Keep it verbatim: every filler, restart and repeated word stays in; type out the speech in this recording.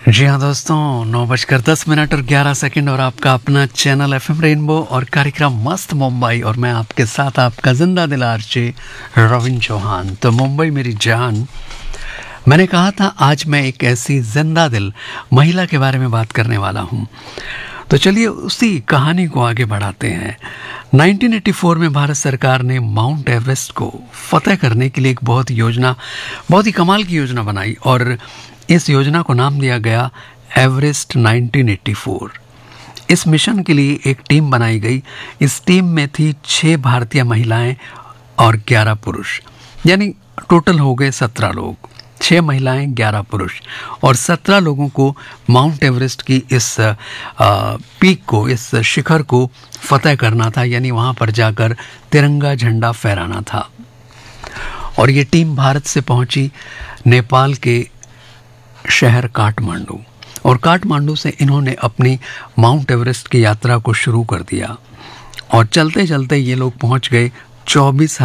जी हाँ दोस्तों, नौ बजकर दस मिनट और ग्यारह सेकंड और आपका अपना चैनल एफएम रेनबो और कार्यक्रम मस्त मुंबई और मैं आपके साथ आपका जिंदा दिल आरजे रविंद्र चौहान। तो मुंबई मेरी जान, मैंने कहा था आज मैं एक ऐसी जिंदा दिल महिला के बारे में बात करने वाला हूँ। तो चलिए उसी कहानी को आगे बढ़ाते हैं। नाइनटीन एटी फोर में भारत सरकार ने माउंट एवरेस्ट को फतेह करने के लिए एक बहुत योजना बहुत ही कमाल की योजना बनाई और इस योजना को नाम दिया गया एवरेस्ट नाइनटीन एटी फोर। इस मिशन के लिए एक टीम बनाई गई। इस टीम में थी छः भारतीय महिलाएं और ग्यारह पुरुष, यानी टोटल हो गए सत्रह लोग। छः महिलाएं, ग्यारह पुरुष और सत्रह लोगों को माउंट एवरेस्ट की इस आ, पीक को, इस शिखर को फतेह करना था, यानी वहाँ पर जाकर तिरंगा झंडा फहराना था। और ये टीम भारत से पहुंची नेपाल के शहर काठमांडू और काठमांडू से इन्होंने अपनी माउंट एवरेस्ट की यात्रा को शुरू कर दिया और चलते चलते ये लोग पहुंच गए चौबीस